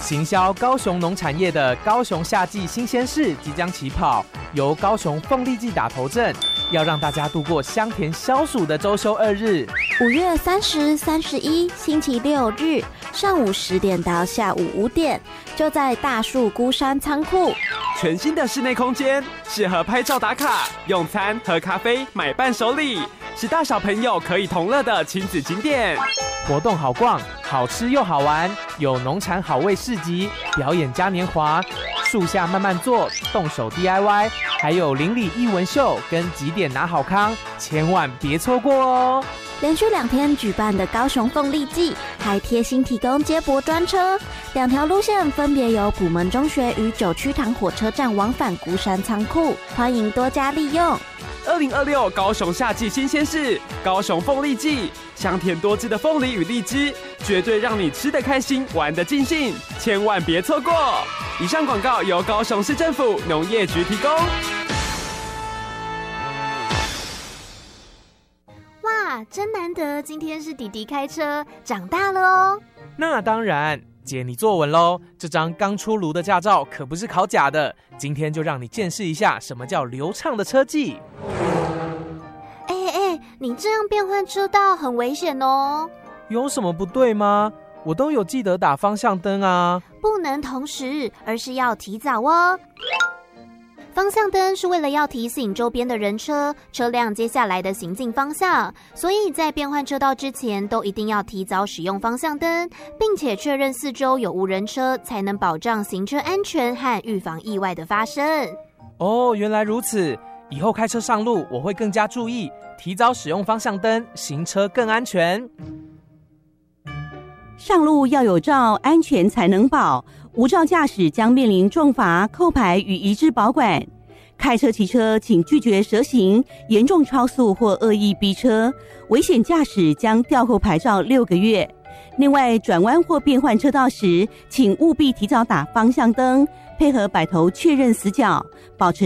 行销高雄农产业的高雄夏季新鲜事即将起跑，由高雄凤梨季打头阵，要让大家度过香甜消暑的周休2日。 5月30、31星期6日上午10点到下午5点，就在大树孤山仓库。 全新的室内空间，适合拍照打卡、用餐、喝咖啡、买伴手礼，是大小朋友可以同乐的亲子景点。 活动好逛，好吃又好玩，有农产好味市集、表演嘉年华、树下慢慢坐、动手 DIY， 还有邻里艺文秀跟几点拿好康，千万别错过哦！ 连续2天举办的高雄凤梨季，还贴心提供接驳专车，2条路线分别由普门中学与9区塘火车站往返孤山仓库，欢迎多加利用。 2026高雄夏季新鲜事，高雄凤梨季，香甜多汁的凤梨与荔枝，绝对让你吃得开心，玩得尽兴，千万别错过。以上广告由高雄市政府农业局提供。 哇，真难得，今天是弟弟开车，长大了哦。 那当然，姐你坐稳咯，这张刚出炉的驾照可不是考假的，今天就让你见识一下什么叫流畅的车技。 你这样变换车道很危险哦。 有什么不对吗？我都有记得打方向灯啊。 不能同时，而是要提早哦。方向灯是为了要提醒周边的人车辆接下来的行进方向，所以在变换车道之前都一定要提早使用方向灯，并且确认四周有无人车，才能保障行车安全和预防意外的发生。 哦，原来如此，以后开车上路我会更加注意，提早使用方向灯，行车更安全。 上路要有照，安全才能保。无照驾驶将面临重罚、扣牌与移置保管。开车骑车请拒绝蛇行、严重超速或恶意逼车，危险驾驶将吊扣牌照6个月。另外，转弯或变换车道时，请务必提早打方向灯，配合摆头确认死角，保持